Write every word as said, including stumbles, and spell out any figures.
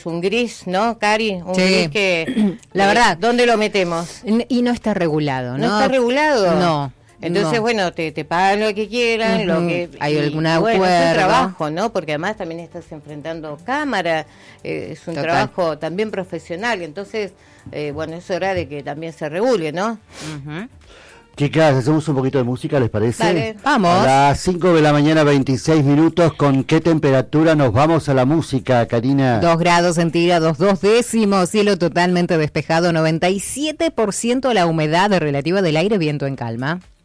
es un gris, ¿no, Cari? Un sí. gris que, la eh, verdad. ¿dónde lo metemos? Y no está regulado, ¿no? ¿No está regulado? No. Entonces, no. bueno, te, te pagan lo que quieran, uh-huh. lo que hay y, algún y bueno, acuerdo. es un trabajo, ¿no? Porque además también estás enfrentando cámara, eh, es un Total. trabajo también profesional, entonces, eh, bueno, es hora de que también se regule, ¿no? Uh-huh. Chicas, hacemos un poquito de música, ¿les parece? Vale, vamos. A las cinco de la mañana, veintiséis minutos, ¿con qué temperatura nos vamos a la música, Karina? Dos grados centígrados, dos décimos, cielo totalmente despejado, noventa y siete por ciento la humedad relativa del aire, viento en calma.